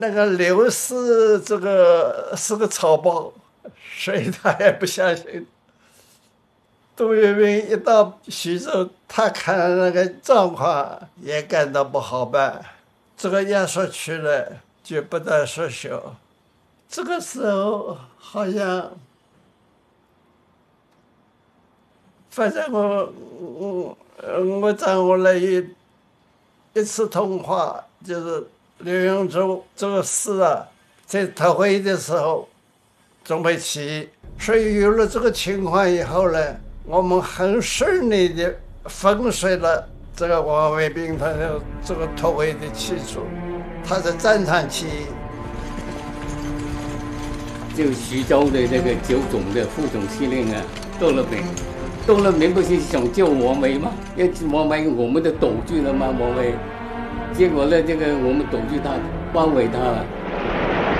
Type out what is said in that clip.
那个刘氏这个是个草包，所以他也不相信。杜聿明一到徐州，他看那个状况也感到不好办，这个压缩区呢就不得设修。这个时候好像，反正我掌握了一次通话，就是刘永洲这个事啊，在特会的时候准备起义，所以有了这个情况以后呢，我们很顺利的粉碎了这个王卫兵他的这个特会的起诉，他是战场起义。 就徐州的这个9总的副总司令啊，窦乐明。窦乐明不是想救王维吗？要王维我们的斗具了吗？王维，结果呢，这个我们斗具他包围他了。